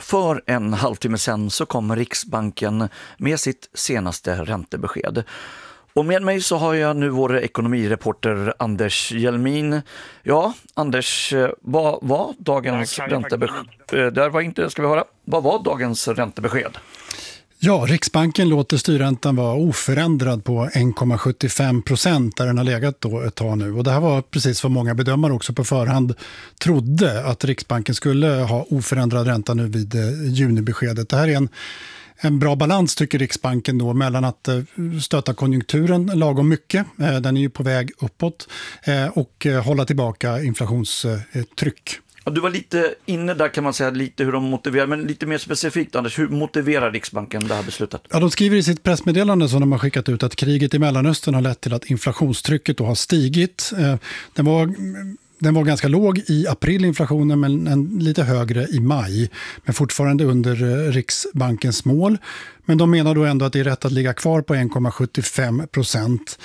för en halvtimme sedan så kommer Riksbanken med sitt senaste räntebesked. Och med mig så har jag nu vår ekonomireporter Anders Hjelmin. Ja, Anders, vad var dagens räntebesked? Vad var dagens räntebesked? Ja, Riksbanken låter styrräntan vara oförändrad på 1,75% där den har legat då ett tag nu. Och det här var precis vad många bedömare också på förhand trodde, att Riksbanken skulle ha oförändrad ränta nu vid junibeskedet. Det här är en bra balans, tycker Riksbanken då, mellan att stöta konjunkturen lagom mycket, den är ju på väg uppåt, och hålla tillbaka inflationstryck. Du var lite inne där, kan man säga, lite hur de motiverar, men lite mer specifikt, Anders, hur motiverar Riksbanken det här beslutet? Ja, de skriver i sitt pressmeddelande som de har skickat ut att kriget i Mellanöstern har lett till att inflationstrycket då har stigit. Den var ganska låg i april, inflationen, men lite högre i maj, men fortfarande under Riksbankens mål. Men de menar då ändå att det är rätt att ligga kvar på 1,75%.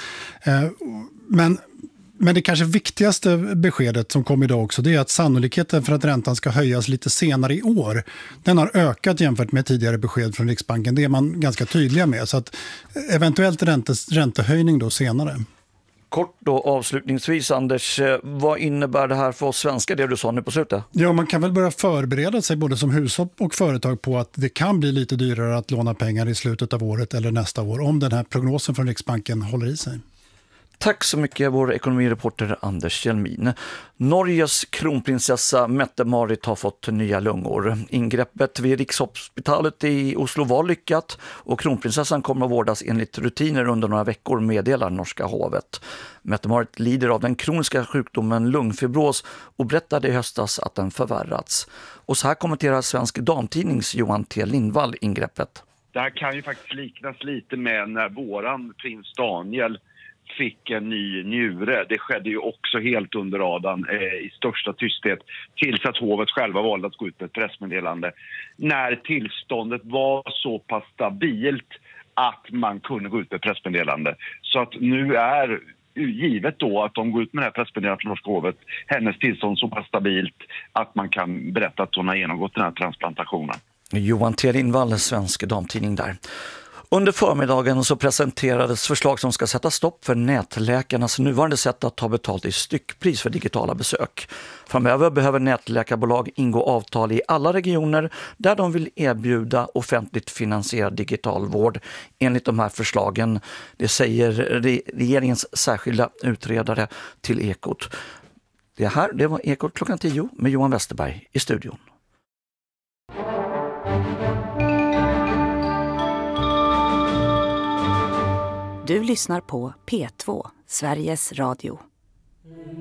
Men det kanske viktigaste beskedet som kom idag också, det är att sannolikheten för att räntan ska höjas lite senare i år, den har ökat jämfört med tidigare besked från Riksbanken. Det är man ganska tydliga med, så att eventuellt räntehöjning då senare. Kort då avslutningsvis, Anders, vad innebär det här för oss svenskar, det du sa nu på slutet? Ja, man kan väl börja förbereda sig både som hushåll och företag på att det kan bli lite dyrare att låna pengar i slutet av året eller nästa år om den här prognosen från Riksbanken håller i sig. Tack så mycket, vår ekonomireporter Anders Hjelmin. Norges kronprinsessa Mette-Marit har fått nya lungor. Ingreppet vid Rikshospitalet i Oslo var lyckat och kronprinsessan kommer att vårdas enligt rutiner under några veckor, meddelar norska hovet. Mette-Marit lider av den kroniska sjukdomen lungfibros och berättade i höstas att den förvärrats. Och så här kommenterar Svensk Damtidnings Johan T. Lindvall ingreppet. Det här kan ju faktiskt liknas lite med när våran prins Daniel fick en ny njure. Det skedde ju också helt under radarn i största tysthet tills att hovet själva valde att gå ut med ett pressmeddelande. När tillståndet var så pass stabilt att man kunde gå ut med ett pressmeddelande. Så att nu är givet då att de går ut med det här pressmeddelandet från norska hovet, hennes tillstånd så pass stabilt att man kan berätta att hon har genomgått den här transplantationen. Johan T. Lindvall, Svensk Damtidning där. Under förmiddagen så presenterades förslag som ska sätta stopp för nätläkarnas nuvarande sätt att ta betalt i styckpris för digitala besök. Framöver behöver nätläkarbolag ingå avtal i alla regioner där de vill erbjuda offentligt finansierad digital vård enligt de här förslagen. Det säger regeringens särskilda utredare till Ekot. Det var Ekot klockan 10 med Johan Westerberg i studion. Du lyssnar på P2, Sveriges Radio.